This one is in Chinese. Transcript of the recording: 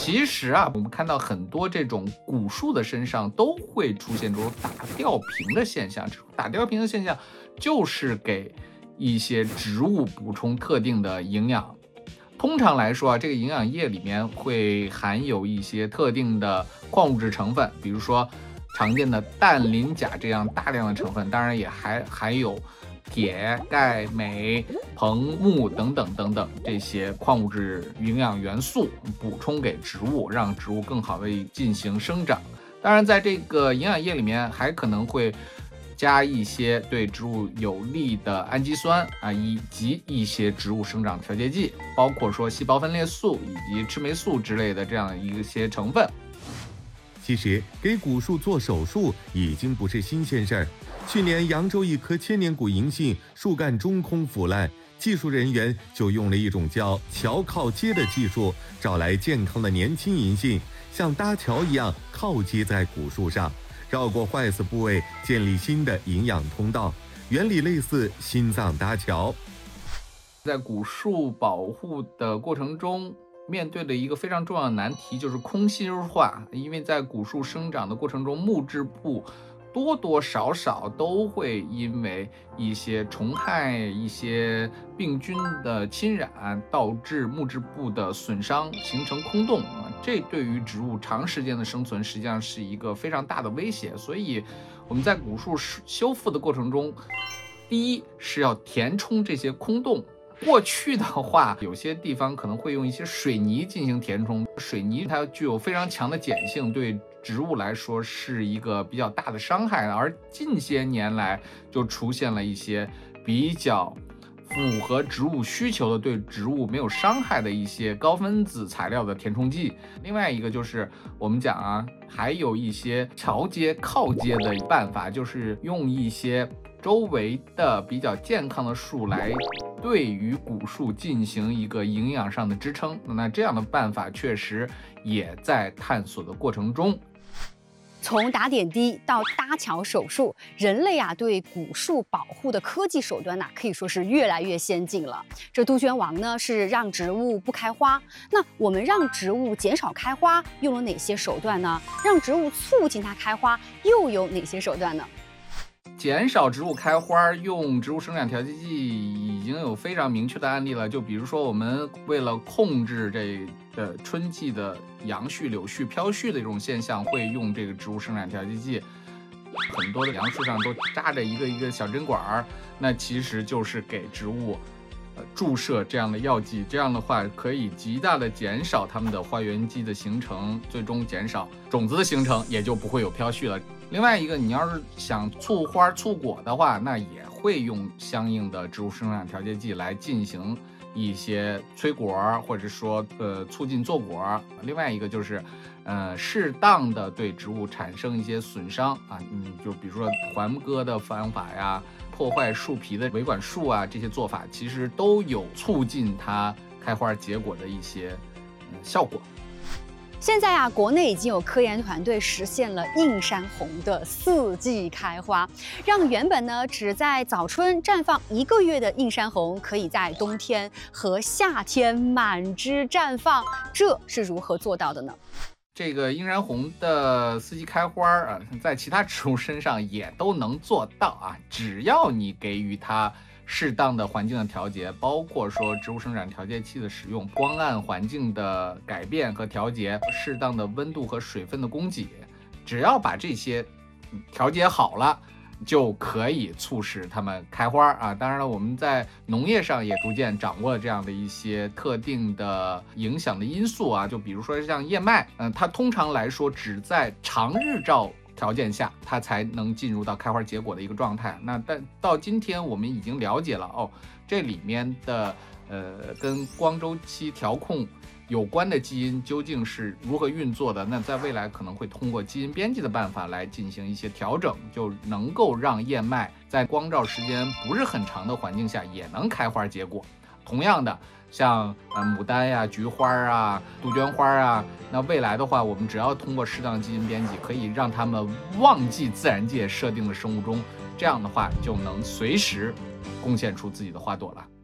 其实啊，我们看到很多这种古树的身上都会出现这种打吊瓶的现象。这种打吊瓶的现象就是给一些植物补充特定的营养。通常来说啊，这个营养液里面会含有一些特定的矿物质成分，比如说常见的氮、磷、钾这样大量的成分，当然也还含有铁、钙、镁、硼、钼等等这些矿物质营养元素补充给植物，让植物更好的进行生长。当然，在这个营养液里面还可能会加一些对植物有利的氨基酸啊，以及一些植物生长调节剂，包括说细胞分裂素以及赤霉素之类的这样一些成分。 其实给古树做手术已经不是新鲜事儿。去年扬州一棵千年古银杏树干中空腐烂，技术人员就用了一种叫桥靠接的技术，找来健康的年轻银杏，像搭桥一样靠接在古树上，绕过坏死部位，建立新的营养通道，原理类似心脏搭桥。 在古树保护的过程中，面对的一个非常重要的难题就是空心化，因为在古树生长的过程中，木质部多多少少都会因为一些虫害、一些病菌的侵染，导致木质部的损伤，形成空洞。这对于植物长时间的生存实际上是一个非常大的威胁。所以我们在古树修复的过程中，第一是要填充这些空洞。过去的话，有些地方可能会用一些水泥进行填充，水泥它具有非常强的碱性，对植物来说是一个比较大的伤害。而近些年来就出现了一些比较符合植物需求的，对植物没有伤害的一些高分子材料的填充剂。另外一个就是我们讲啊，还有一些桥接靠接的办法，就是用一些周围的比较健康的树来对于古树进行一个营养上的支撑。那这样的办法确实也在探索的过程中。 从打点滴到搭桥手术，人类对古树保护的科技手段可以说是越来越先进了。这杜鹃王呢是让植物不开花，那我们让植物减少开花用了哪些手段呢？让植物促进它开花又有哪些手段呢？ 减少植物开花用植物生长调节剂已经有非常明确的案例了。就比如说我们为了控制这个春季的杨絮、柳絮飘絮的这种现象，会用这个植物生长调节剂。很多的杨树上都扎着一个小针管，那其实就是给植物注射这样的药剂。这样的话可以极大的减少它们的花原基的形成，最终减少种子的形成，也就不会有飘絮了。另外一个，你要是想促花促果的话，那也会用相应的植物生长调节剂来进行一些催果，或者说促进坐果。另外一个就是适当的对植物产生一些损伤啊，就比如说环割的方法呀，破坏树皮的维管束啊，这些做法其实都有促进它开花结果的一些效果。 现在国内已经有科研团队实现了映山红的4季开花，让原本呢只在早春绽放1个月的映山红，可以在冬天和夏天满枝绽放。这是如何做到的呢？ 这个映山红的4季开花啊，在其他植物身上也都能做到啊，只要你给予它适当的环境的调节，包括说植物生长调节器的使用、光暗环境的改变和调节、适当的温度和水分的供给，只要把这些调节好了，就可以促使它们开花啊。当然了，我们在农业上也逐渐掌握了这样的一些特定的影响的因素啊，就比如说像燕麦，它通常来说只在长日照条件下，它才能进入到开花结果的一个状态。但到今天我们已经了解了这里面的跟光周期调控有关的基因究竟是如何运作的。那在未来可能会通过基因编辑的办法来进行一些调整，就能够让燕麦在光照时间不是很长的环境下也能开花结果。同样的，像牡丹呀、菊花啊、杜鹃花啊，那未来的话，我们只要通过适当基因编辑，可以让它们忘记自然界设定的生物钟，这样的话就能随时贡献出自己的花朵了。